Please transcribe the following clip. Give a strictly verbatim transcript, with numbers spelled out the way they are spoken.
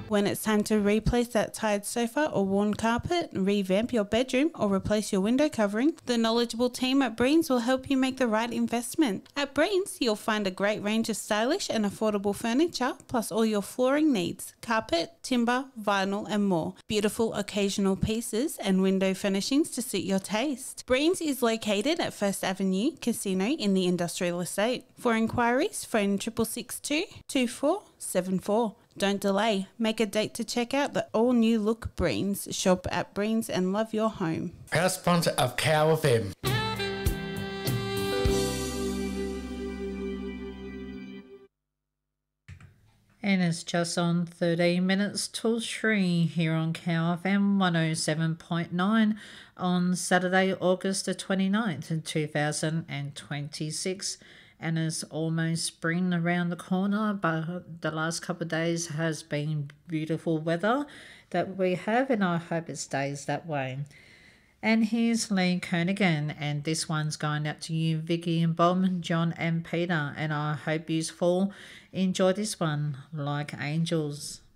When it's time to replace that tired sofa or worn carpet, revamp your bedroom or replace your window covering, the knowledgeable team at Breens will help you make the right investment. At Breens, you'll find a great range of stylish and affordable furniture, plus all your flooring needs, carpet, timber, vinyl and more. Beautiful occasional pieces and window furnishings to suit your taste. Breens is located at First Avenue Casino in the Industrial Estate. For inquiries, phone six six two, two four seven four. Don't delay. Make a date to check out the all-new look Breens. Shop at Breens and love your home. Proud sponsor of Cow F M. And it's just on thirteen minutes till three here on Cow F M one oh seven point nine on Saturday, August the twenty-ninth, two thousand twenty-six. And it's almost spring around the corner, but the last couple of days has been beautiful weather that we have, and I hope it stays that way. And here's Lee Kernaghan, and this one's going out to you, Vicky and Bob, John and Peter, and I hope you all enjoy this one, Like Angels.